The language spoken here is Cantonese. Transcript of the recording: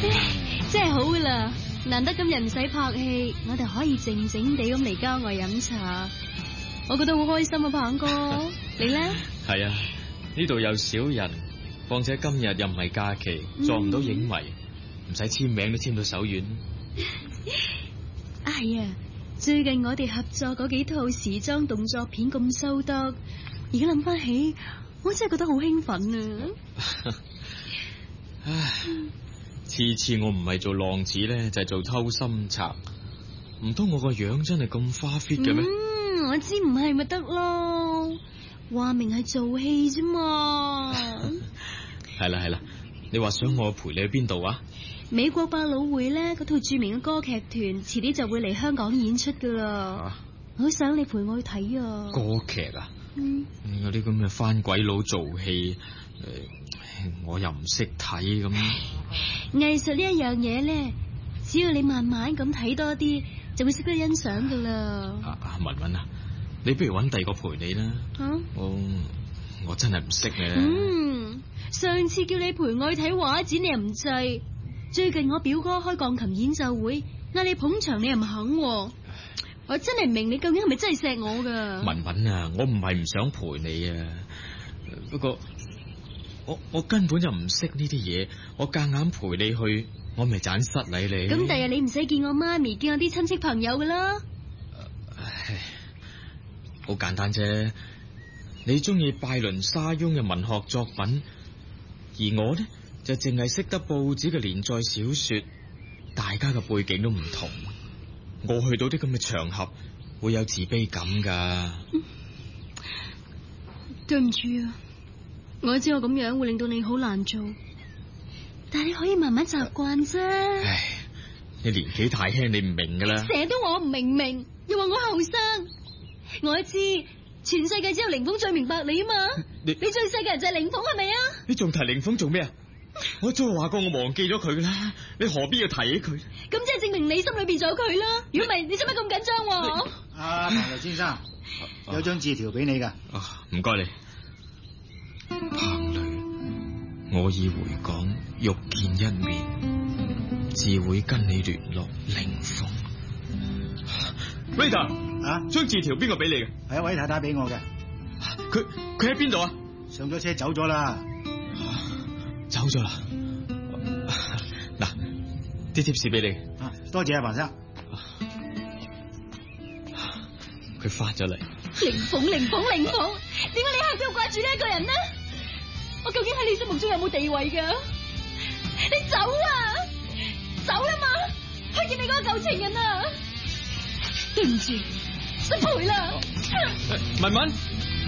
真係好噶啦，難得今日唔使拍戲，我哋可以靜靜地咁嚟郊外飲茶，我覺得好開心啊，鵬哥，你咧？ 係啊，呢度又少人，況且今日又唔係假期，撞唔到影迷，唔使簽名都簽到手軟。 哎呀，最近我哋合作嗰幾套時裝動作片咁收得，而家諗翻起，我真係覺得好興奮啊！ 唉，次次我唔係做浪子咧，就係做偷心賊，唔通我個樣真係咁花 fit 嘅咩？ 我知唔係咪得咯，話明係做戲啫嘛。 係啦，你話想我陪你去邊度啊？ 美國百老匯咧，嗰套著名嘅歌劇團遲啲就會嚟香港演出噶啦，好想你陪我去睇啊！ 歌劇啊？有啲咁嘅番鬼佬做戲，我又唔識睇咁。 藝術呢一樣嘢咧，只要你慢慢咁睇多啲，就會識得欣賞噶啦。 文文啊，你不如搵第二個陪你啦。我真係唔識嘅。 上次叫你陪我去睇畫展，你又唔制。最近我表哥開鋼琴演奏會，嗌你捧場，你又唔肯。我真係唔明你究竟係咪真係錫我噶？ 文文啊，我唔係唔想陪你啊，不過我根本就唔識呢啲嘢，我夾硬陪你去，我咪盞失禮你。 咁第日你唔使見我媽咪，見我啲親戚朋友噶啦。 好簡單啫，你中意拜倫沙翁嘅文學作品，而我呢就淨係識得報紙嘅連載小說，大家嘅背景都唔同，我去到啲咁嘅場合會有自卑感噶。 對唔住啊，我知我咁樣會令到你好難做，但係你可以慢慢習慣啫。 你年紀太輕，你唔明噶啦。 成日都話我唔明，又話我後生，我知全世界只有凌峰最明白你啊嘛。你最細嘅人就係凌峰係咪啊？ 你仲提凌峰做咩啊？我早話過我忘記咗佢噶啦，你何必要提起佢？ 咁即係證明你心裏邊仲有佢啦。如果唔係，你使乜咁緊張？ 阿彭律先生，有張字條俾你噶。 唔該你。彭雷，我已回港，欲見一面，自會跟你聯絡。凌峰。Waiter，張字條邊個俾你嘅？ 係一位太太俾我嘅。 佢喺邊度啊？ 上咗車走咗啦。 走咗啦。嗱，啲貼士俾你。 多謝啊，彭生。 佢發咗嚟。 凌峰，點解你一下都掛住呢一個人呢？我究竟喺你心目中有冇地位噶？你走啦嘛，去見你嗰個舊情人啊！對唔住，失陪啦。 文文。